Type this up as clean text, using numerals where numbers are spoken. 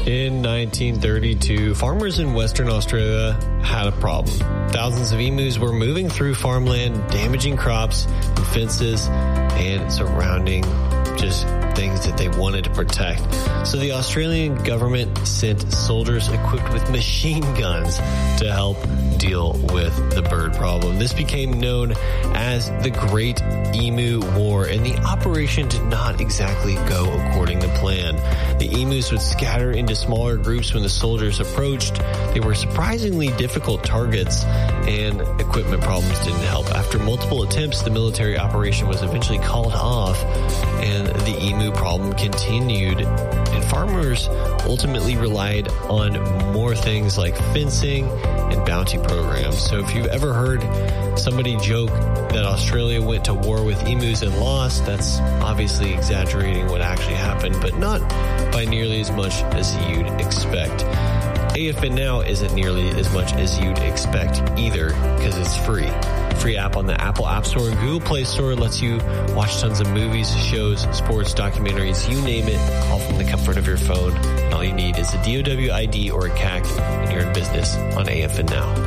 In 1932, farmers in Western Australia had a problem. Thousands of emus were moving through farmland, damaging crops and fences and surrounding just things that they wanted to protect. So the Australian government sent soldiers equipped with machine guns to help deal with the bird problem. This became known as the Great Emu War, and the operation did not exactly go according to plan. The emus would scatter into smaller groups when the soldiers approached. They were surprisingly difficult targets, and equipment problems didn't help. After multiple attempts, the military operation was eventually called off, and the emu problem continued, and farmers ultimately relied on more things like fencing and bounty programs. So if you've ever heard somebody joke that Australia went to war with emus and lost, that's obviously exaggerating what actually happened, but not by nearly as much as you'd expect. AFN Now isn't nearly as much as you'd expect either, because it's free. Free app on the Apple App Store and Google Play Store lets you watch tons of movies, shows, sports, documentaries, you name it, all from the comfort of your phone. And all you need is a DOW ID or a CAC, and you're in business on AFN Now.